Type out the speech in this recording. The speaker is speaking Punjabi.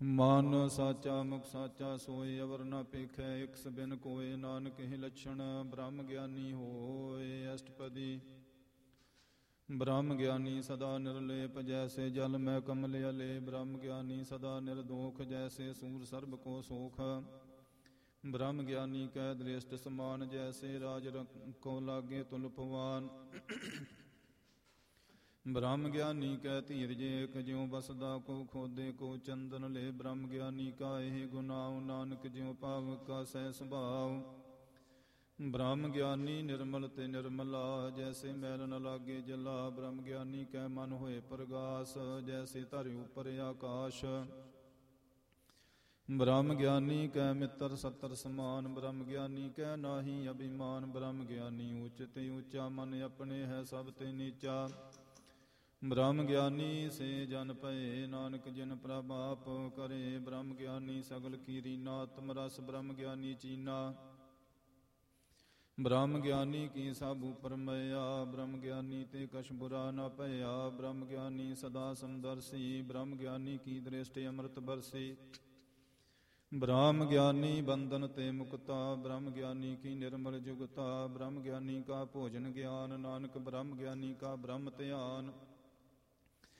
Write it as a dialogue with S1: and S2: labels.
S1: ਮਨ ਸਾਚਾ ਮੁਖ ਸਾਚਾ ਸੋਏ, ਅਵਰ ਨ ਪੇਖੈ ਇਕ ਸਬਿਨ ਕੋਏ। ਨਾਨਕ ਹੀ ਲੱਛਣ ਬ੍ਰਹਮ ਗਿਆਨੀ ਹੋਏ। ਅਸ਼ਟਪਦੀ। ਬ੍ਰਹਮ ਗਿਆਨੀ ਸਦਾ ਨਿਰਲੇਪ, ਜੈਸੇ ਜਲ ਮੈਂ ਕਮਲ ਅਲੇ। ਬ੍ਰਹਮ ਗਿਆਨੀ ਸਦਾ ਨਿਰਦੋਖ, ਜੈਸੇ ਸੂਰ ਸਰਬ ਕੋ ਸੋਖ। ਬ੍ਰਹਮ ਗਿਆਨੀ ਕੈ ਦ੍ਰਿਸ਼ਟ ਸਮਾਨ, ਜੈਸੇ ਰਾਜ ਕੋ ਲਾਗੇ ਤੁਲ ਪਵਾਨ। ਬ੍ਰਹਮ ਗਿਆਨੀ ਕੈ ਧੀਰਜ ਏਕ, ਜਿਉ ਬਸਦਾ ਕੋ ਖੋਦੇ ਕੋ ਚੰਦਨ ਲੇ। ਬ੍ਰਹਮ ਗਿਆਨੀ ਕਾ ਇਹ ਗੁਨਾਉ, ਨਾਨਕ ਜਿਉ ਪਾਵ ਕਾ ਸਹਿ ਸੁਭਾਉ। ਬ੍ਰਹਮ ਗਿਆਨੀ ਨਿਰਮਲ ਤੇ ਨਿਰਮਲਾ, ਜੈਸੇ ਮੈਲ ਨ ਲਾਗੇ ਜਲਾ। ਬ੍ਰਹਮ ਗਿਆਨੀ ਕੈ ਮਨ ਹੋਏ ਪ੍ਰਗਾਸ, ਜੈਸੇ ਧਰਿ ਉਪਰ ਆਕਾਸ਼। ਬ੍ਰਹਮ ਗਿਆਨੀ ਕੈ ਮਿੱਤਰ ਸੱਤਰ ਸਮਾਨ, ਬ੍ਰਹਮ ਗਿਆਨੀ ਕੈ ਨਾਹੀ ਅਭਿਮਾਨ। ਬ੍ਰਹਮ ਗਿਆਨੀ ਊਚ ਤੇ ਊਚਾ, ਮਨ ਆਪਣੇ ਹੈ ਸਭ ਤੇ ਨੀਚਾ। ਬ੍ਰਹਮ ਗਿਆਨੀ ਸੇ ਜਨ ਭਏ, ਨਾਨਕ ਜਿਨ ਪ੍ਰਭ ਆਪ ਕਰੇ। ਬ੍ਰਹਮ ਗਿਆਨੀ ਸਗਲ ਕੀਰੀਨਾ, ਆਤਮ ਰਸ ਬ੍ਰਹਮ ਗਿਆਨੀ ਚੀਨਾ। ਬ੍ਰਹਮ ਗਿਆਨੀ ਕੀ ਸਭ ਉਪਰ ਮਇਆ, ਬ੍ਰਹਮ ਗਿਆਨੀ ਤੇ ਕਛ ਬੁਰਾ ਨ ਭਇਆ। ਬ੍ਰਹਮ ਗਿਆਨੀ ਸਦਾ ਸਮਦਰਸੀ, ਬ੍ਰਹਮ ਗਿਆਨੀ ਕੀ ਦ੍ਰਿਸ਼ਟ ਅੰਮ੍ਰਿਤ ਬਰਸੀ। ਬ੍ਰਹਮ ਗਿਆਨੀ ਬੰਧਨ ਤੇ ਮੁਕਤਾ, ਬ੍ਰਹਮ ਗਿਆਨੀ ਕੀ ਨਿਰਮਲ ਜੁਗਤਾ। ਬ੍ਰਹਮ ਗਿਆਨੀ ਕਾ ਭੋਜਨ ਗਿਆਨ, ਨਾਨਕ ਬ੍ਰਹਮ ਗਿਆਨੀ ਕਾ ਬ੍ਰਹਮ ਧਿਆਨ।